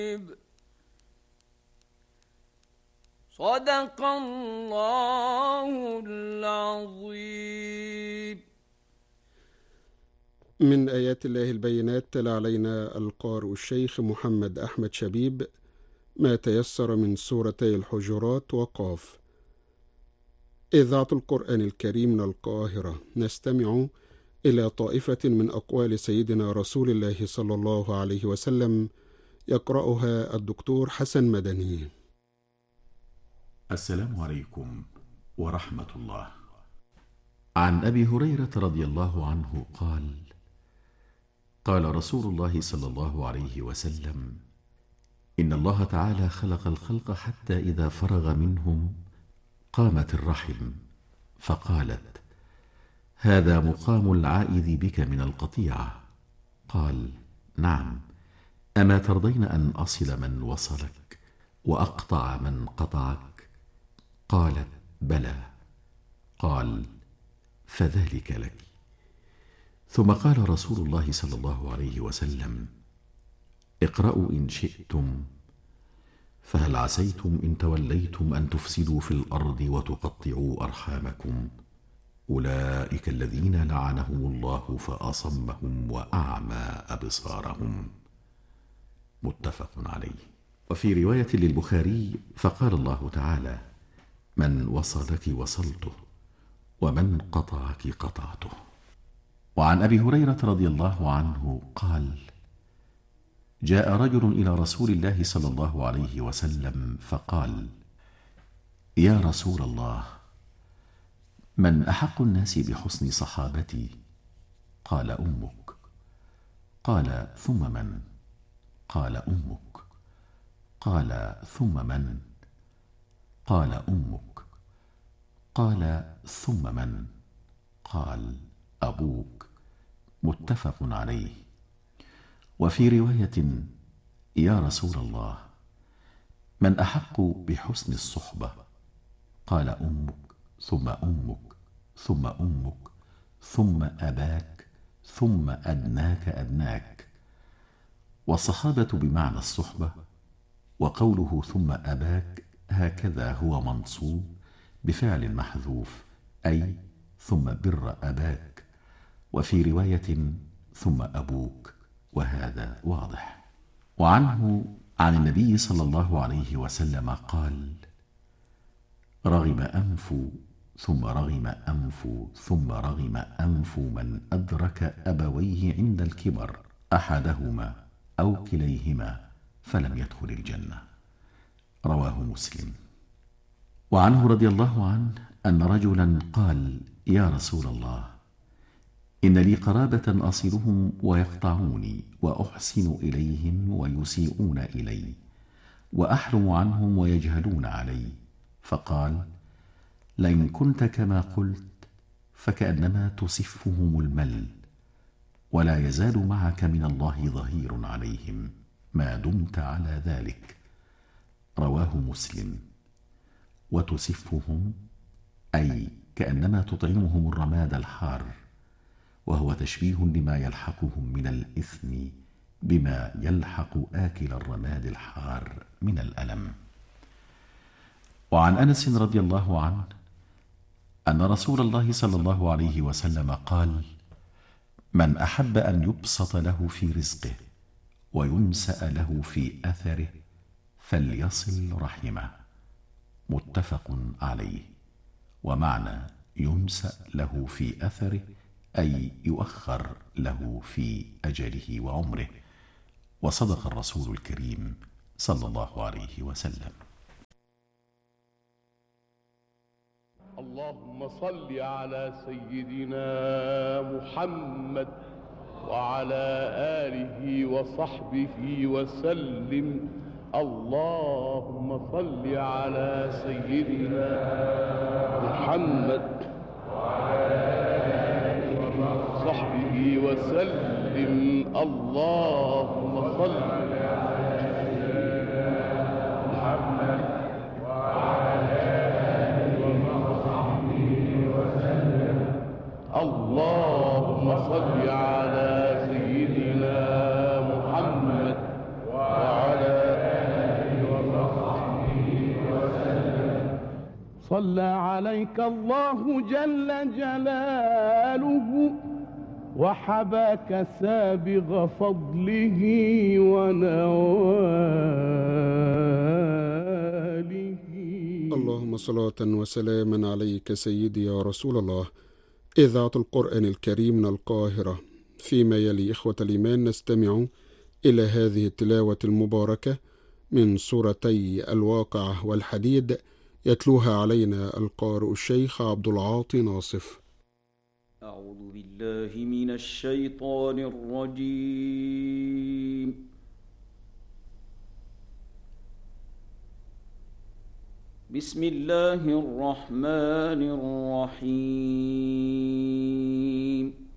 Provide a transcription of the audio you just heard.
صدق الله العظيم. من آيات الله البينات تلا علينا القارئ الشيخ محمد أحمد شبيب ما تيسر من سورتي الحجرات وقاف. إذاعة القرآن الكريم من القاهرة، نستمع إلى طائفة من أقوال سيدنا رسول الله صلى الله عليه وسلم يقرأها الدكتور حسن مدني. السلام عليكم ورحمة الله. عن أبي هريرة رضي الله عنه قال: قال رسول الله صلى الله عليه وسلم: إن الله تعالى خلق الخلق حتى إذا فرغ منهم قامت الرحم فقالت: هذا مقام العائذ بك من القطيعة. قال: نعم، أما ترضين أن أصل من وصلك وأقطع من قطعك؟ قالت: بلى. قال: فذلك لك. ثم قال رسول الله صلى الله عليه وسلم: اقرأوا إن شئتم، فهل عسيتم إن توليتم أن تفسدوا في الأرض وتقطعوا أرحامكم؟ أولئك الذين لعنهم الله فأصمهم وأعمى أبصارهم. متفق عليه. وفي رواية للبخاري: فقال الله تعالى: من وصلك وصلته، ومن قطعك قطعته. وعن أبي هريرة رضي الله عنه قال: جاء رجل إلى رسول الله صلى الله عليه وسلم فقال: يا رسول الله، من أحق الناس بحسن صحابتي؟ قال: أمك. قال: ثم من؟ قال: أمك. قال: ثم من؟ قال: أمك. قال: ثم من؟ قال: أبوك. متفق عليه. وفي رواية: يا رسول الله، من أحق بحسن الصحبة؟ قال: أمك، ثم أمك، ثم أمك، ثم أباك، ثم أدناك أدناك. والصحابة بمعنى الصحبة، وقوله ثم أباك هكذا هو منصوب بفعل محذوف، أي ثم بر أباك. وفي رواية: ثم أبوك، وهذا واضح. وعنه عن النبي صلى الله عليه وسلم قال: رغم أنف ثم رغم أنف ثم رغم أنف من أدرك أبويه عند الكبر، أحدهما أو كليهما، فلم يدخل الجنة. رواه مسلم. وعنه رضي الله عنه أن رجلا قال: يا رسول الله، إن لي قرابة أصلهم ويقطعوني، وأحسن إليهم ويسيئون إلي، وأحلم عنهم ويجهلون علي. فقال: لئن كنت كما قلت فكأنما تصفهم المل، ولا يزال معك من الله ظهير عليهم ما دمت على ذلك. رواه مسلم. وتصفهم أي كأنما تطعمهم الرماد الحار، وهو تشبيه لما يلحقهم من الإثم بما يلحق آكل الرماد الحار من الألم. وعن أنس رضي الله عنه أن رسول الله صلى الله عليه وسلم قال: من أحب أن يبسط له في رزقه وينسأ له في أثره فليصل رحمه. متفق عليه. ومعنى ينسأ له في أثره أي يؤخر له في أجله وعمره. وصدق الرسول الكريم صلى الله عليه وسلم. اللهم صل على سيدنا محمد وعلى آله وصحبه وسلم. اللهم صل على سيدنا محمد وعلى آله وصحبه وسلم. اللهم صل على سيدنا محمد وعلى آله وصحبه وسلم. اللهم صل على سيدنا محمد وعلى صلى عليك الله جل جلاله وحباك سابغ فضله ونواله. اللهم صلاة وسلاما عليك سيدي يا رسول الله. إذاعة القرآن الكريم من القاهرة. فيما يلي إخوة الإيمان نستمع إلى هذه التلاوة المباركة من سورتي الواقعة والحديد، يتلوها علينا القارئ الشيخ عبد العاطي ناصف. أعوذ بالله من الشيطان الرجيم. بسم الله الرحمن الرحيم.